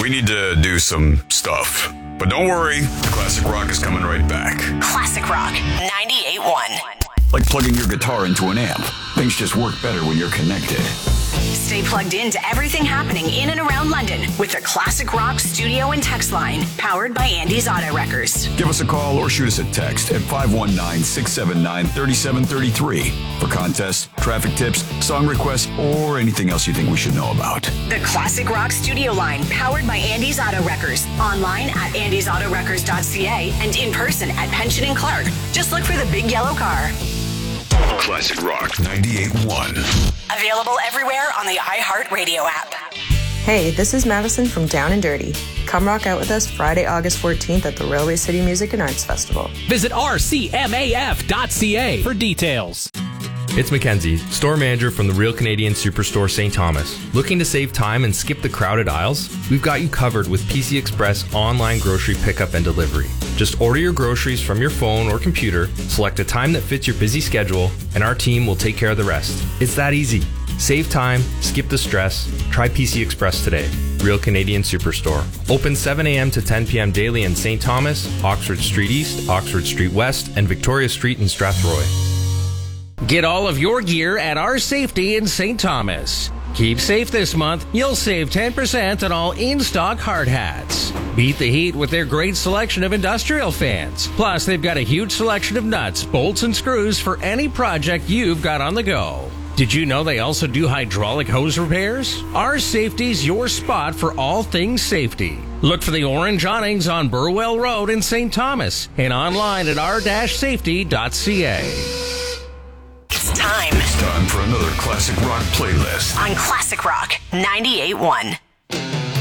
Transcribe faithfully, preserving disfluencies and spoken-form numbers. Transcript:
We need to do some stuff. But don't worry, Classic Rock is coming right back. Classic Rock ninety-eight point one. Like plugging your guitar into an amp. Things just work better when you're connected. Stay plugged in to everything happening in and around London with the Classic Rock studio and text line, powered by Andy's Auto Wreckers. Give us a call or shoot us a text at five one nine, six seven nine, three seven three three for contests, traffic tips, song requests, or anything else you think we should know about. The Classic Rock studio line, powered by Andy's Auto Wreckers. Online at andys auto wreckers dot c a and in person at Pension and Clark. Just look for the big yellow car. Classic Rock ninety-eight point one. Available everywhere on the iHeartRadio app. Hey, this is Madison from Down and Dirty. Come rock out with us Friday, August fourteenth at the Railway City Music and Arts Festival. Visit r c m a f dot c a for details. It's Mackenzie, store manager from the Real Canadian Superstore Saint Thomas. Looking to save time and skip the crowded aisles? We've got you covered with P C Express online grocery pickup and delivery. Just order your groceries from your phone or computer, select a time that fits your busy schedule, and our team will take care of the rest. It's that easy. Save time, skip the stress. Try P C Express today. Real Canadian Superstore. Open seven a.m. to ten p.m. daily in Saint Thomas, Oxford Street East, Oxford Street West, and Victoria Street in Strathroy. Get all of your gear at Our Safety in Saint Thomas. Keep safe this month. You'll save ten percent on all in-stock hard hats. Beat the heat with their great selection of industrial fans. Plus, they've got a huge selection of nuts, bolts, and screws for any project you've got on the go. Did you know they also do hydraulic hose repairs? Our Safety's your spot for all things safety. Look for the orange awnings on Burwell Road in Saint Thomas and online at r dash safety dot c a. It's time. It's time for another Classic Rock playlist On Classic Rock ninety-eight point one.